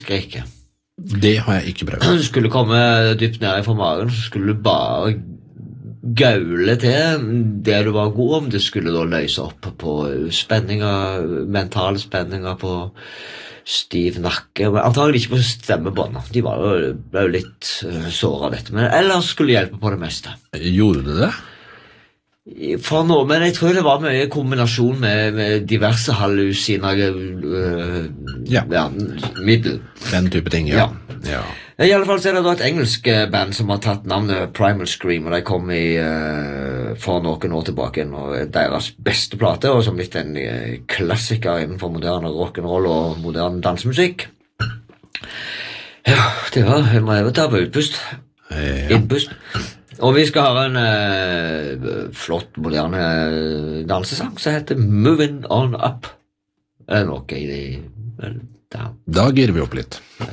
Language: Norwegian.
skrike. Det har jeg ikke prøvd. Du skulle komme dypt ned fra magen, så skulle du bare gaule til det du var god om. Det skulle da løse opp på spenninger, mentale spenninger på stiv nakke. Antagelig ikke på stemmebånd. De ble jo litt såret av dette, men ellers skulle det hjelpe på det meste. Gjorde du det? For nå, men jeg tror det var mye kombinasjon med diverse hallusiner middel. Den type ting, ja. I alle fall så er det da et engelsk band som har tatt navnet Primal Scream, og de kom for noen år tilbake, og deres beste plate, og som litt en klassiker innenfor moderne rock'n'roll og moderne dansemusikk. Ja, det var, jeg må ta på utpust. Innpust. Og vi skal ha en flott, moderne dansesang som heter Moving On Up. Er det noe i det? Da girer vi opp litt.